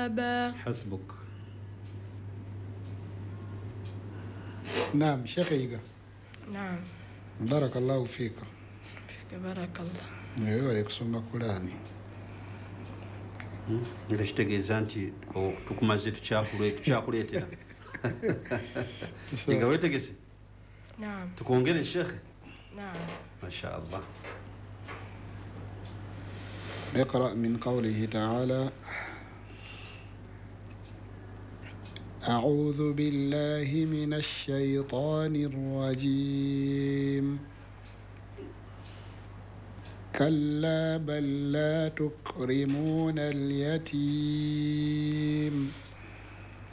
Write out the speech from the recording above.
كذابا. حسبك. نعم شقيقة. نعم. بارك الله فيكم. فيك بارك الله. Ewe kusoma kulani. Ngashitegeeza nti tukumaze tukyakuleetera. Nga weetegese? Naam. Tukwongere shekhe? Naam. Masha Allah. اقرأ من قوله تعالى أعوذ بالله من الشيطان الرجيم كلا بل لا تكرمون اليتيم